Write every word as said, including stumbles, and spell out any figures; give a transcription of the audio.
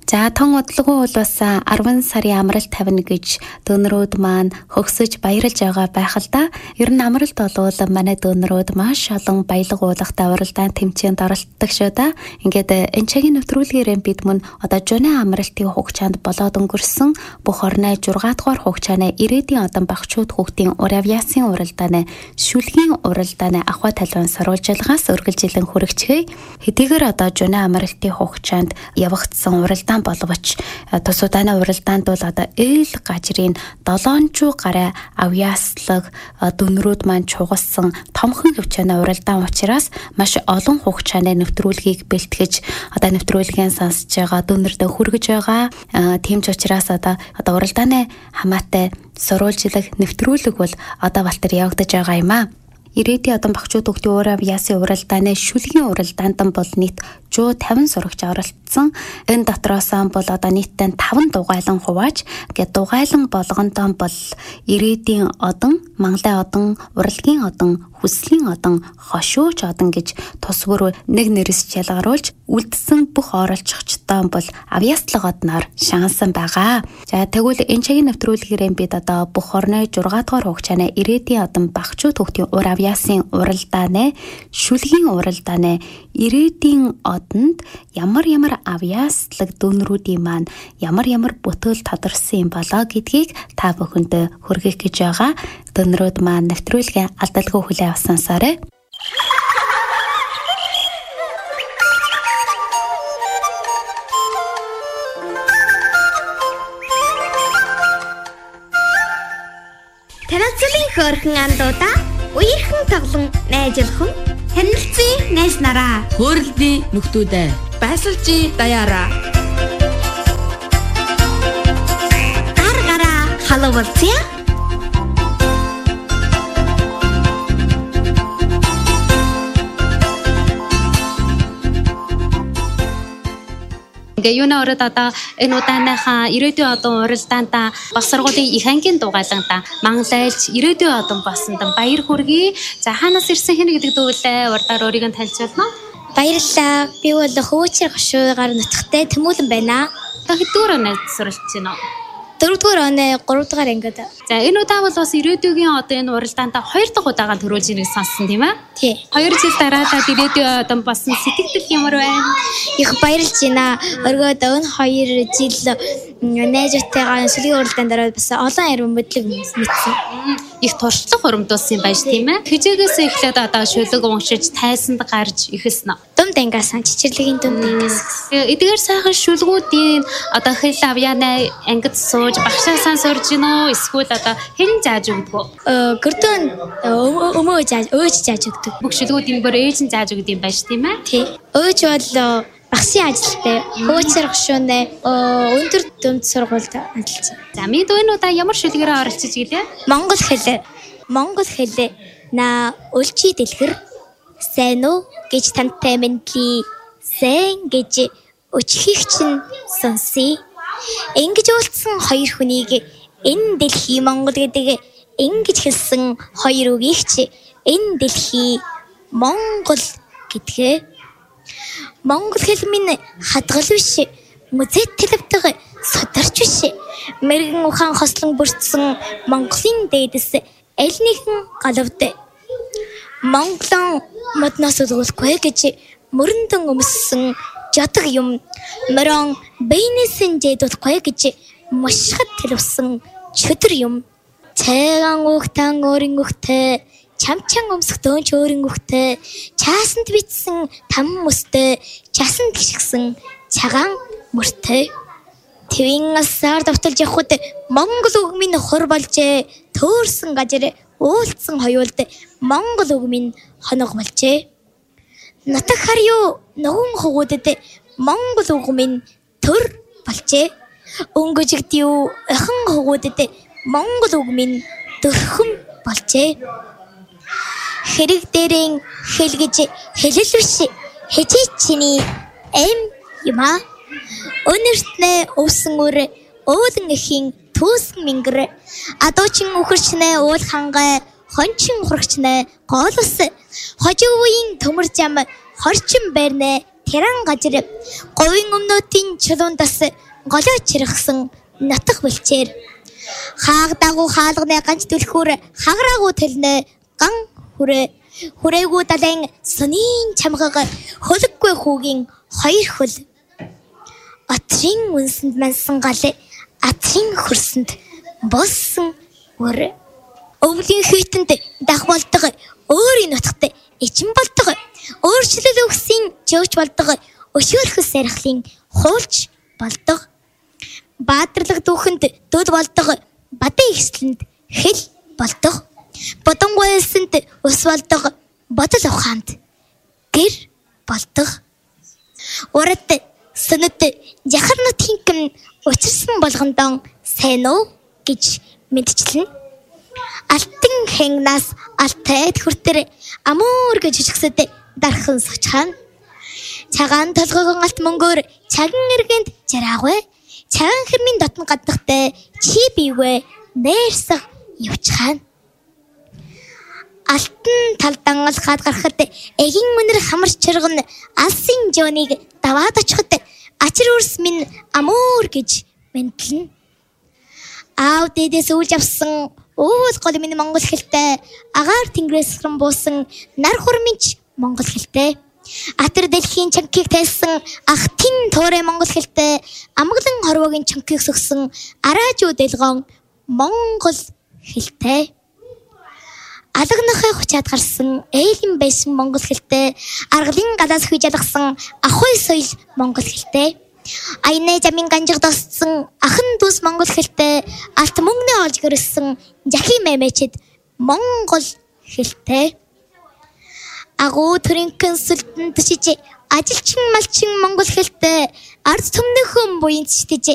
За тон удалгүй бол бас арван сарын амралт тавина гэж дөнрүүд маань хөгсөж баярлж байгаа байх л да. Ер нь амралт болвол манай дөнрүүд маш олон баялаг уулахтай уралдаан тэмцээнд оролцдог шүү да. Ингээд энэ цагийн нэвтрүүлгээр бид мөн одоо жуны амралтын хугацаанд болоод өнгөрсөн бүх орны жургаат дугаар хугацааны ирээдүйн одон багчууд хүүхдийн уравьяасын уралдааны шүлгийн уралдааны ахуй талбайн сурвалжилгаас үргэлжилэн хүрэгчээ. Хэдийгээр одоо жуны амралтын хугацаанд явагдсан уралдаан боловч тус удааны уралдаанд бол одоо ээл гажрын долоончуу гараа авьяаслаг дүнрүүд маань чугалсан томхон хөвчөний уралдаан учраас маш олон хугацааны нэвтрүүлгийг бэлтгэж одоо нэвтрүүлгийн сонсож байгаа дүнэрдээ хүргэж байгаа. Тийм ч учраас одоо одоо уралдааны хамаатай сурвалжлаг нэвтрүүлэг бол одоо балтар явагдаж байгаа юм аа. Ирээдүйн одон багчууд хүүхдийн уравьяасын уралдааны шүлгийн уралдаанд бол нийт one hundred fifty сурагч оролцсон. Энэ дотроос бол одоо нийтдээ five дугайлан хувааж, ингээд дугайлан болгондоо бол ирээдүйн одон, мангалай одон, урлагийн одон, хүслийн одон, хошууч одон гэж тус бүр нэг нэрэс ялгаруулж үлдсэн бүх оролцогчдоо бол авьяаслаг одноор шагансан байгаа. За тэгвэл энэ цагийн нэвтрүүлгээр бид одоо бүх орны six дугаар хугацааны ирээдүйн одон багчууд хүүхдийн уравьяасын уралдааны шүлгийн уралдааны ирээдүйн одонд ямар ямар авьяаслаг дүнрүүдийн маань ямар ямар бүтээл тодорсон юм болоо гэдгийг та бүхэндээ хүргэх гэж байгаа. Дүнрүүд маань нэвтрүүлгээ алдалгүй хүлээн авсансаарай. Танилцуулын хөөрхөн андуудаа үерхэн тоглон найжлах нь танилцын найз нараа хөөрлөлийн нөхдүүдээ байсалжи даяараа гар гараа халуулцъя. Юуна ороод одоо энэ удааныхаа ирээдүйн одон уралдаанда баг сургуулийн их ангийн дугаалганд мангалайлж ирээдүйн одон басанд баяр хүргэе. За хаанаас ирсэн хэн гэдэг дүүлээ урдаар өөрийг нь танилцуулна. Баярлалаа. Би бол хөвөөчөр гашуугаар нутагтай Тэмүүлэн байна. Та хэдгээр оноо суралцж байна уу? дөрөвдүгээр оны гурав дахь ангид. За энэ удаа бол бас ирээдүйн одоо энэ уралдаанд хоёр дахь удаагаар төрүүлж ирэх сонсон тийм ээ? Тий. Хоёр жил дараалал ирээдүйн одон басан сэтгэл ямар байна? Их баярлж байна. Өргөд өн хоёр жил найзтайгаа шүлгийн уралдаанд ороод бас олон яруу мэдлэг мэдсэн. Их туршлага хуримдуулсан юм байна шүү тийм ээ? Хижээгээс эхлээд одоо шүлэг уншиж тайсанд гарч ихэсэн нь. Дүм дангасан чичирлэгийн дүм дангас. Эдгээр сайхан шүлгүүдийн одоо хэл авьяаны ангид сууж багшаасаа сурж гинөө эсвэл одоо хэн зааж өгдөг үү? Э гэрдэн өмөө зааж өөж зааж өгдөг. Бүх шүлгүүдийн бүр ээж нь зааж өгд юм байна шүү тийм ээ? Тий. Өөж бол багшийн ажилтай хөөцөр гшүүнээ өндөр дүнд сургуульд ажилласан. За минь энэ удаа ямар шүлгээрээ оролцож гэлээ? Монгол хэл. Монгол хэл на өлчи дэлгэр сайн уу гэж тантай мэдлий. Сайн гэж өчхийг чинь сонсъё. Ингэж уулзсан хоёр хүнийг энэ дэлхий Монгол гэдэг ингэж хэлсэн хоёр үгийг чи энэ дэлхий Монгол гэдгээ. Монгол хэл минь хадгал биш. Музейт төлөвдөг сударч биш. Мэргэн ухаан хослон бүрдсэн Монголын дээдэс аль нэгэн галавд. Монголон модноос өлгөхгүй гэж мөрөндөн өмссөн жадаг юм. Мөрөн бэйнэсэн жэдүүлэхгүй гэж мушхад төлөвсөн чөдөр юм. Цайгаан уухтан өөрийн ухтэй чамчан өмсөх дөөнч өөрийн ухтэй чаасанд битсэн там мөстэй часанд гიშгсэн цагаан мөртэй твин асаар давталж явхад Монгол үг минь хор болжээ төөрсөн гажир уулцсан хоёулд Монгол үг минь хоног болжээ. Нутаг хар юу ногоон хогуудад Монгол үг минь төр болжээ. Өнгөжигд юу охин хогуудад Монгол үг минь дөрхөн болжээ. Хэрэг дээрэн хэлгэж хэлэл биш хижээ чиний эм юма өнөртнэ уусан үр уулан эхийн түүсэн мингэр адуучин үхэрчнэ уул хангай хончин ухрагчнэ голос хожуугийн төмөр зам хорчин байрнэ тэрэн газар говийн өмнөдийн чулуундас голоо чирхсэн нутаг бэлчээр хааг дагуу хаалганы ганц түлхүүр хагараагүй төлнө ган хүрээ хүрээгүй далайн сонин чамгаг хөлөггүй хүүгийн хоёр хөл атрын үнсэнд мансан гал атрын хөрсөнд болсон өр өвлийн хүйтэнд дах болдог өөрийн нутагт эчин болдог өөрчлөл өгсөн жөөч болдог өшөөлхөс сархлын хуулч болдог баатарлаг дүүхэнд дөд болдог бадын ихслэнд хэл болдог бодонгойлсонд ус болдог бодол ухаанд гэр болдог урд сүнэт яхар нутгийн гэн учирсан болгондон сайн уу гэж мэдчихлэн алтан хэнгнаас алтайд хүртэр амуур гэж жижигсэд дархан сочхан цагаан толгойгон алт мөнгөөр цаган эргэнд жараагүй цагаан хэрмийн дотн гаднахтай чи бийвэ нэрсэг явчихаана алтан талдан ал хаад гарахад эгин мөнөр хамар чиргэн алсын жоныг даваад очиход ачир үрс минь амуур гэж мэнтлэн аав дээдээс үлж авсан уул гол минь монгол хэлтэй агаар тэнгэрээс храм буусан нар хурминч монгол хэлтэй атар дэлхийн чанкийг тайлсан ах тин туурай монгол хэлтэй амглан хорвогийн чанкийг сөгсөн араажуу дэлгон монгол хэлтэй алагнахыг хүчаад гарсан ээлэн байсан монгол хэлтэй аргалын гадаас хүйж ялгсан ахуй соёл монгол хэлтэй айнэ жамин ганжиг досцсон ахан дүүс монгол хэлтэй алт мөнгөний олж гэрсэн жахи мэмэчэд монгол хэлтэй агуу төринхэн сүлтэн төшиж ажилчин малчин монгол хэлтэй ард түмнийхэн буянцчдэж